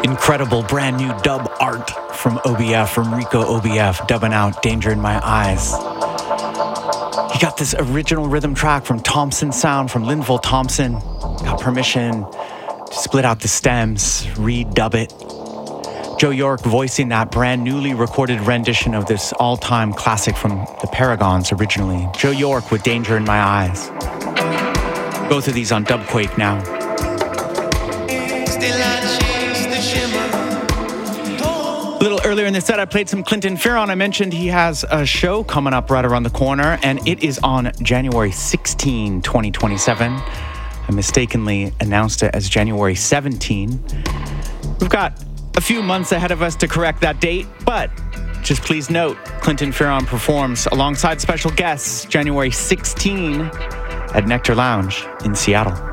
Incredible brand new dub art from OBF, from Rico OBF, dubbing out Danger in My Eyes. He got this original rhythm track from Thompson Sound, from Linval Thompson. Got permission to split out the stems, redub it. Joe York voicing that brand newly recorded rendition of this all-time classic from the Paragons originally. Joe York with Danger in My Eyes. Both of these on Dubquake now. A little earlier in the set, I played some Clinton Fearon. I mentioned he has a show coming up right around the corner, and it is on January 16, 2027. I mistakenly announced it as January 17. We've got a few months ahead of us to correct that date, but just please note, Clinton Fearon performs alongside special guests January 16 at Nectar Lounge in Seattle.